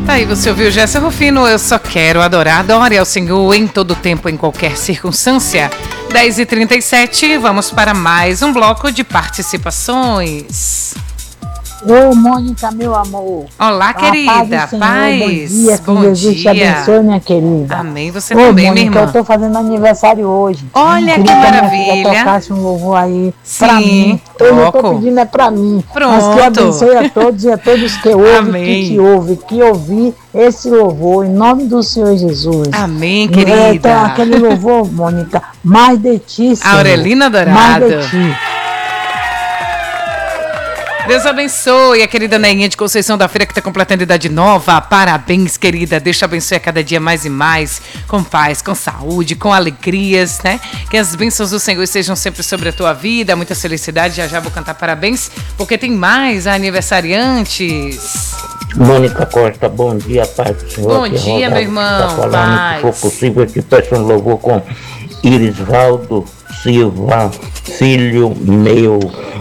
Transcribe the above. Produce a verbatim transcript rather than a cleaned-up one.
Tá aí, você ouviu Jéssica Rufino, Eu Só Quero Adorar. Adore ao Senhor em todo tempo, em qualquer circunstância. dez e trinta e sete, vamos para mais um bloco de participações. Ô, Mônica, meu amor. Olá, querida. Paz, paz. Bom dia. Bom que Jesus dia. te abençoe, minha querida. Amém. Você Ô, também, Mônica, minha irmã. eu tô fazendo aniversário hoje. Olha Queria que a minha maravilha. filha tocasse um louvor aí Sim, pra mim. Eu não tô toco. pedindo, é pra mim. Pronto. Mas que abençoe a todos e a todos que ouvem, Amém. que te ouvem, que ouvir esse louvor, em nome do Senhor Jesus. Amém, É, então, querida. aquele louvor, Mônica, mais de ti, Senhor. Aurelina Mais Dourado. de ti. Deus abençoe a querida Neinha de Conceição da Feira, que está completando idade nova. Parabéns, querida. Deus te abençoe a cada dia mais e mais, com paz, com saúde, com alegrias, né? Que as bênçãos do Senhor estejam sempre sobre a tua vida, muita felicidade. Já já vou cantar parabéns, porque tem mais aniversariantes. Mônica Costa, bom dia, Pai do Senhor. Bom dia, meu irmão, Tá falando, paz. se for possível, que peço um louvor com Irisvaldo Silva, filho meu.